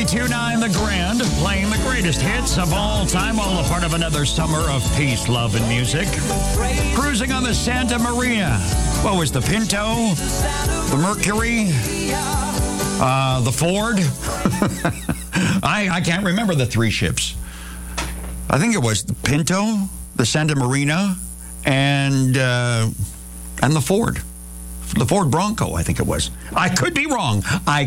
92.9 The Grand, playing the greatest hits of all time, all a part of another summer of peace, love, and music. Cruising on the Santa Maria. What was the Pinto? The Mercury? The Ford? I can't remember the three ships. I think it was the Pinto, the Santa Marina, and the Ford. The Ford Bronco, I think it was. I could be wrong.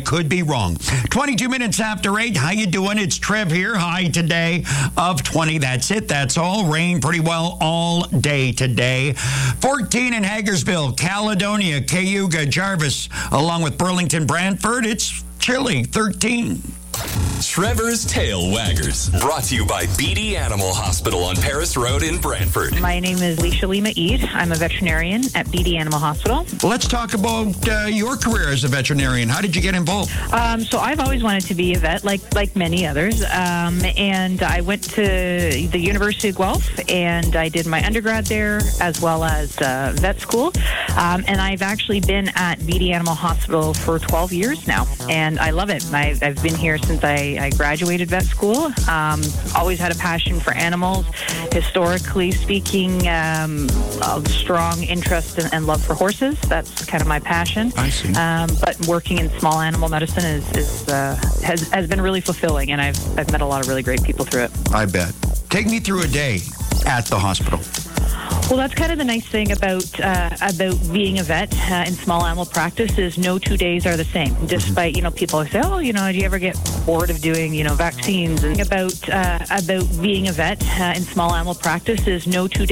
22 minutes after 8. How you doing? It's Trev here. High today of 20. That's it. That's all. Rain pretty well all day today. 14 in Hagersville, Caledonia, Cayuga, Jarvis, along with Burlington, Brantford. It's chilly, 13. Trevor's Tail Waggers, brought to you by BD Animal Hospital on Paris Road in Brantford. My name is Leisha Lima Eid. I'm a veterinarian at BD Animal Hospital. Let's talk about your career as a veterinarian. How did you get involved? So I've always wanted to be a vet, like many others. And I went to the University of Guelph, and I did my undergrad there as well as vet school. And I've actually been at BD Animal Hospital for 12 years now, and I love it. I've been here since I graduated vet school. Always had a passion for animals. Historically speaking, a strong interest and love for horses. That's kind of my passion. I see. But working in small animal medicine has been really fulfilling, and I've met a lot of really great people through it. I bet. Take me through a day at the hospital. Well, that's kind of the nice thing about being a vet in small animal practice is no 2 days are the same. Despite, people say, do you ever get bored of doing, vaccines? And about being a vet in small animal practice is no 2 days